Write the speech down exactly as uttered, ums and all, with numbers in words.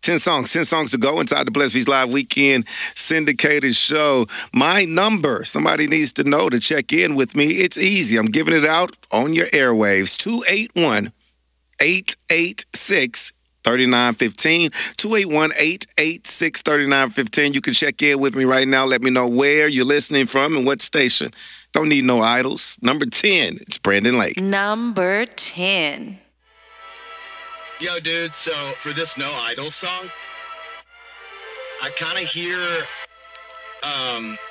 ten songs, ten songs to go inside the Blessed Beats Live Weekend syndicated show. My number, somebody needs to know to check in with me. It's easy. I'm giving it out on your airwaves. two eight one, eight eight six, three nine one five. two eight one, eight eight six, three nine one five. You can check in with me right now. Let me know where you're listening from and what station. Don't need no idols. Number ten, it's Brandon Lake. Number ten. Yo, dude, so for this No Idol song, I kind of hear um,